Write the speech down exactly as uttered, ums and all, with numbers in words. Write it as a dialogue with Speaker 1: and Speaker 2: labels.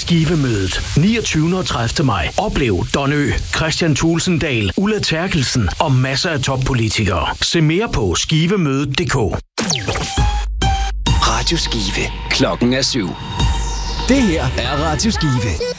Speaker 1: Skivemødet niogtyvende og tredivte maj. Oplev Don Ø, Christian Tulsendal, Ulla Terkelsen og masser af toppolitikere. Se mere på skivemødet punktum d k.
Speaker 2: Radio Skive. Klokken er syv. Det her er Radio Skive.